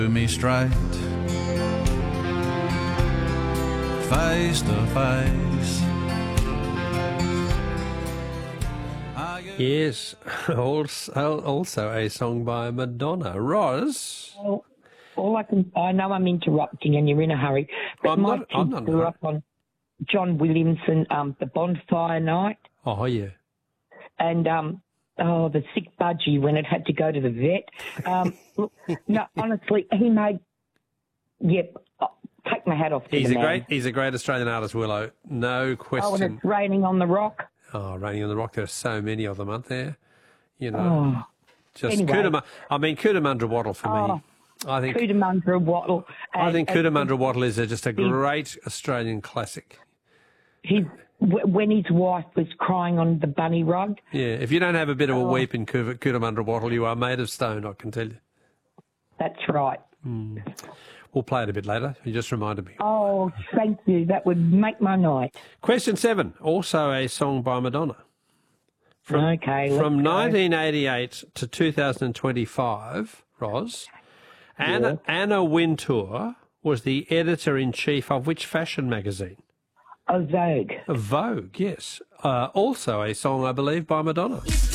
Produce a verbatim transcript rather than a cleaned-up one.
me straight, face to face. Yes, also, also a song by Madonna. Roz? Well, all I can, I know I'm interrupting and you're in a hurry, but I'm my not- I'm kids not in a grew hurry. up on John Williamson, um, The Bonfire Night, Oh, yeah. and um, oh, the sick budgie when it had to go to the vet. Um, look, no, honestly, he made, yep, oh, take my hat off to He's the a man. great he's a great Australian artist, Willow. No Oh, and question. it's raining on the rock. Oh, Raining on the Rock, there are so many of them, aren't there? You know, Oh, just anyway. Cootamundra. I mean, Cootamundra Wattle for me. Oh, I think Cootamundra Wattle. I and- think and Cootamundra Wattle is a, just a great Australian classic. His, wh- when his wife was crying on the bunny rug. Yeah, if you don't have a bit of a Oh. weep in Coo- Cootamundra Wattle, you are made of stone, I can tell you. That's right. We'll play it a bit later. You just reminded me. Oh, thank you. That would make my night. Question seven, also a song by Madonna. From, Okay, let's From go. nineteen eighty-eight to two thousand twenty-five, Roz, Anna, Anna Wintour was the editor-in-chief of which fashion magazine? A Vogue. Vogue, yes. Uh, also a song, I believe, by Madonna.